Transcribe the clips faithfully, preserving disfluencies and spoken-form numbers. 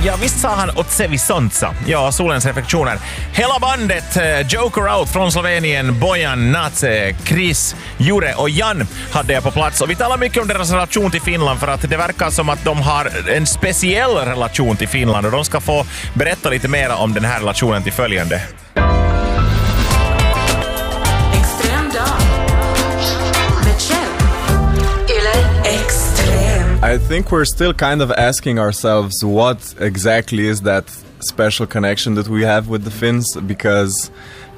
Ja, visst sa han Otsevisonsa. Ja, solens reflektioner. Hela bandet Joker Out från Slovenien, Bojan, Nace, Chris, Jure och Jan hade jag på plats. Och vi talar mycket om deras relation till Finland för att det verkar som att de har en speciell relation till Finland och de ska få berätta lite mer om den här relationen till följande. I think we're still kind of asking ourselves what exactly is that special connection that we have with the Finns, because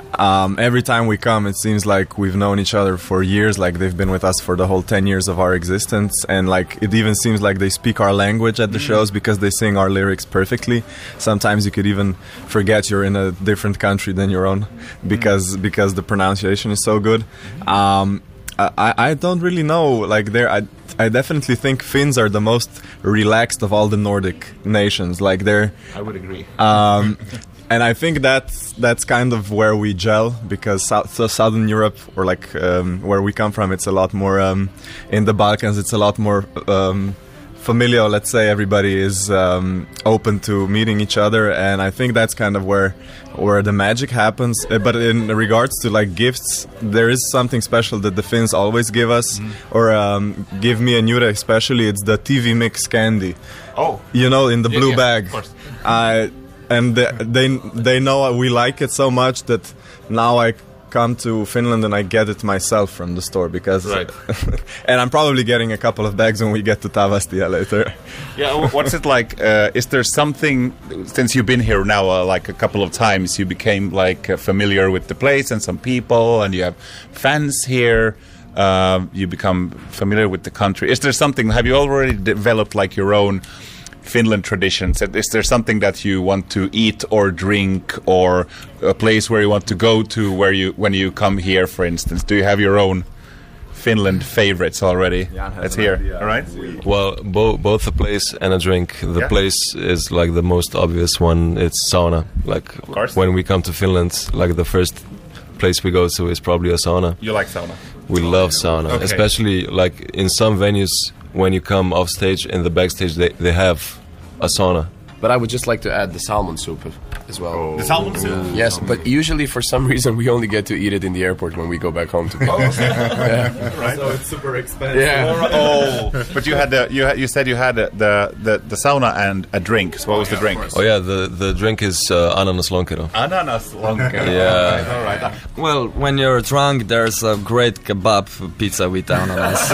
um, every time we come it seems like we've known each other for years, like they've been with us for the whole ten years of our existence, and like it even seems like they speak our language at the shows because they sing our lyrics perfectly. Sometimes you could even forget you're in a different country than your own because because the pronunciation is so good. Um, I, I don't really know, like there I I definitely think Finns are the most relaxed of all the Nordic nations. Like they're I would agree. Um, and I think that's that's kind of where we gel, because South, so Southern Europe, or like um, where we come from, it's a lot more um, in the Balkans. It's a lot more um, familial. Let's say everybody is um, open to meeting each other, and I think that's kind of where where the magic happens. Uh, but in regards to like gifts, there is something special that the Finns always give us, mm. or um, give me and Jure especially. It's the T V Mix candy. Oh, you know, in the yeah, blue yeah, bag. Of course. I and they, they they know we like it so much that now I come to Finland and I get it myself from the store, because right. And I'm probably getting a couple of bags when we get to Tavastia later. Yeah, what's it like? Uh, is there something, since you've been here now uh, like a couple of times, you became like uh, familiar with the place and some people, and you have fans here. Uh, you become familiar with the country. Is there something? Have you already developed like your own Finland traditions? Is there something that you want to eat or drink, or a place where you want to go to where you when you come here, for instance? Do you have your own Finland favorites already? Yeah, that's here. Idea. All right. Well, bo- both a place and a drink. The yeah. place is like the most obvious one. It's sauna. Like when we come to Finland, like the first place we go to is probably a sauna. You like sauna? We love sauna, okay. Especially like in some venues. When you come off stage, in the backstage, they, they have a sauna. But I would just like to add the salmon soup as well. Oh. The salmon soup? Yes, but usually for some reason we only get to eat it in the airport when we go back home to oh, yeah. Right. So it's super expensive. Yeah. Oh, but you had the you had, you said you had the, the the the sauna and a drink. So what was the drink? Oh yeah, the the drink is uh, ananas lonkero. Ananas lonkero. Yeah. All right. All right. Well, when you're drunk, there's a great kebab pizza with ananas.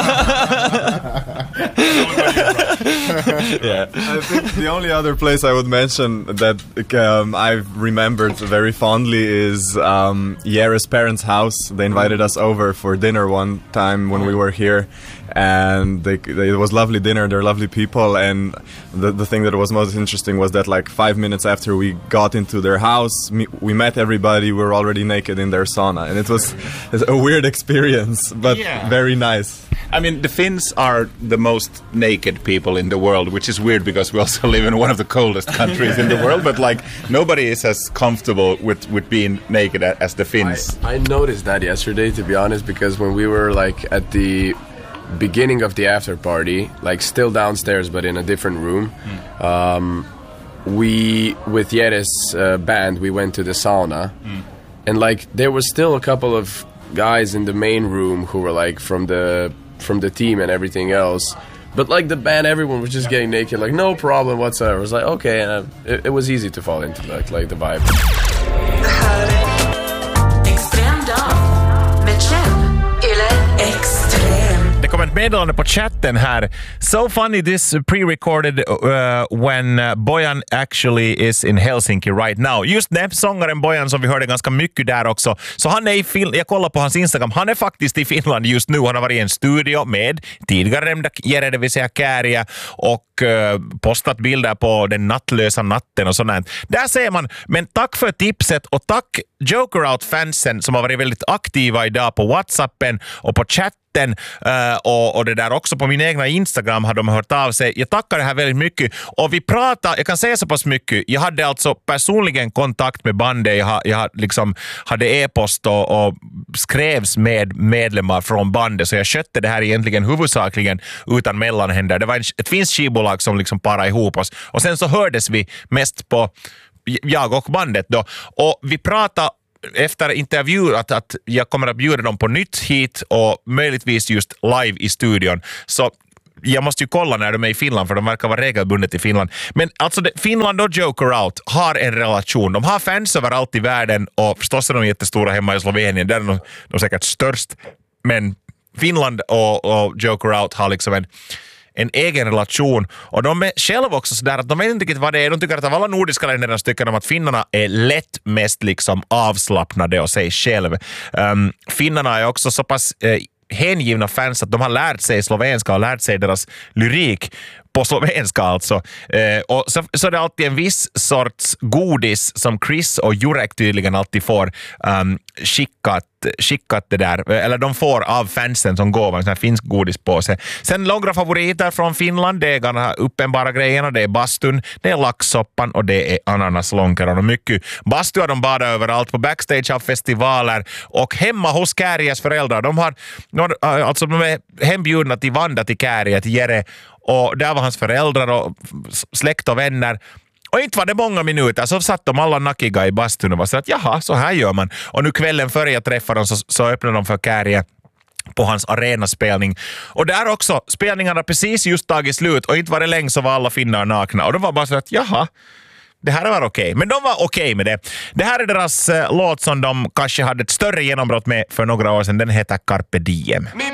Yeah. I think the only other place I would mention that um, I've remembered very fondly is um, Jere's parents' house. They invited us over for dinner one time when we were here, and they, they, it was lovely dinner. They're lovely people, and the the thing that was most interesting was that like five minutes after we got into their house, me, we met everybody. We were already naked in their sauna, and it was a weird experience, but yeah. very nice. I mean, the Finns are the most naked people in the world, which is weird because we also live in one of the coldest countries in the world. But like, nobody is as comfortable with, with being naked as the Finns. I, I noticed that yesterday, to be honest, because when we were like at the beginning of the after party, like still downstairs but in a different room, mm. um, we with Jere's uh, band we went to the sauna, mm. and like there was still a couple of guys in the main room who were like from the from the team and everything else, but like the band, everyone was just getting naked, like no problem whatsoever. It was like okay, and uh, it, it was easy to fall into like like the vibe. Det kom ett meddelande på chatten här. So funny, this pre-recorded uh, when uh, Bojan actually is in Helsinki right now. Just det, sångaren Bojan som vi hörde ganska mycket där också. Så han är i Finland, jag kollar på hans Instagram, han är faktiskt i Finland just nu. Han har varit i en studio med tidigare nämnda Jere, det vill säga Kääriä, och uh, postat bilder på den nattlösa natten och sådant. Där ser man, men tack för tipset och tack Joker Out-fansen som har varit väldigt aktiva idag på WhatsAppen och på chatten chatten uh, och, och det där också på min egna Instagram har de hört av sig. Jag tackar det här väldigt mycket. Och vi pratar, jag kan säga så pass mycket. Jag hade alltså personligen kontakt med bandet. Jag, jag liksom hade e-post och, och skrevs med medlemmar från bandet. Så jag skötte det här egentligen huvudsakligen utan mellanhänder. Det var en, ett finns skivbolag som liksom parade ihop oss. Och sen så hördes vi mest på jag och bandet då. Och vi pratade efter intervju att, att jag kommer att bjuda dem på nytt hit och möjligtvis just live i studion. Så jag måste ju kolla när de är i Finland för de verkar vara regelbundet i Finland. Men alltså det, Finland och Joker Out har en relation. De har fans överallt i världen och förstås är de jättestora hemma i Slovenien. Där är de, de är säkert störst. Men Finland och, och Joker Out har liksom en en egen relation. Och de är själva också sådär att de vet inte riktigt vad det är. De tycker att av alla nordiska länderna tycker de att finnarna är lätt mest liksom avslappnade och sig själv. Um, finnarna är också så pass eh, hängivna fans att de har lärt sig slovenska och lärt sig deras lyrik på slovenska alltså. Eh, och så, så är det alltid en viss sorts godis som Chris och Jurek tydligen alltid får um, skickat, skickat det där. Eller de får av fansen som gåva en sån här finsk godis på sig. Sen några favoriter från Finland. Det är ganska uppenbara grejerna. Det är bastun, det är laxsoppan och det är ananaslonkeran och mycket. Bastu har de badat överallt på backstage av festivaler och hemma hos Kääriäs föräldrar. De har, de har alltså de är hembjudna till Vanda till Kääriä, till Jere. Och där var hans föräldrar och släkt och vänner. Och inte var det många minuter så satt de alla nackiga i bastun och var så att jaha, så här gör man. Och nu kvällen före jag träffade dem så, så öppnade de för Kääriä på hans arenaspelning. Och där också, spelningarna precis just tagit slut och inte var det länge så var alla finnar nakna. Och de var bara så att jaha, det här var okej. Okay. Men de var okej okay med det. Det här är deras uh, låt som de kanske hade ett större genombrott med för några år sedan. Den heter Carpe Diem.